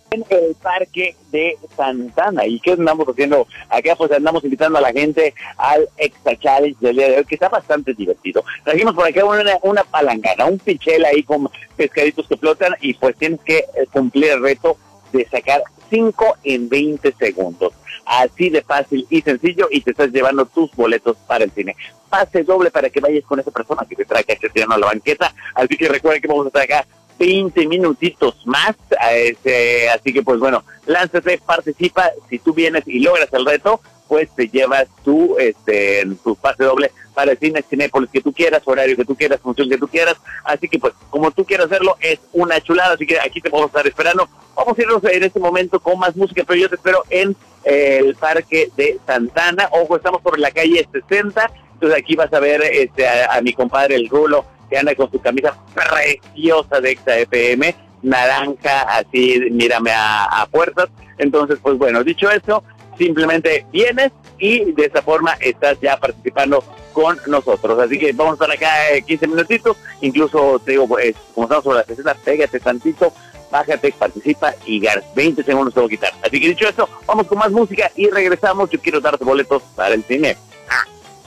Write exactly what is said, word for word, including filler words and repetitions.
en el Parque de Santana. ¿Y qué andamos haciendo acá? Pues andamos invitando a la gente al Extra Challenge del día de hoy, que está bastante divertido. Trajimos por acá una, una palangana, un pichel ahí con pescaditos que flotan, y pues tienes que cumplir el reto de sacar cinco en veinte segundos. Así de fácil y sencillo, y te estás llevando tus boletos para el cine. Pase doble para que vayas con esa persona que te trae a la banqueta. Así que recuerden que vamos a estar acá veinte minutitos más, este, así que pues bueno, lánzate, participa. Si tú vienes y logras el reto, pues te llevas tu, este, tu pase doble para el cine, Cinépolis que tú quieras, horario que tú quieras, función que tú quieras. Así que pues, como tú quieras hacerlo, es una chulada. Así que aquí te vamos a estar esperando. Vamos a irnos en este momento con más música, pero yo te espero en eh, el Parque de Santana. Ojo, estamos por la calle sesenta, entonces aquí vas a ver este, a, a mi compadre el Rulo, que anda con su camisa preciosa de Exa F M, naranja, así, mírame a, a puertas. Entonces, pues bueno, dicho eso, simplemente vienes y de esa forma estás ya participando con nosotros. Así que vamos a estar acá eh, quince minutitos, incluso te digo, pues, como estamos sobre las sesenta, pégate tantito, bájate, participa y ganas veinte segundos te voy a quitar. Así que dicho eso, vamos con más música y regresamos. Yo quiero darte boletos para el cine.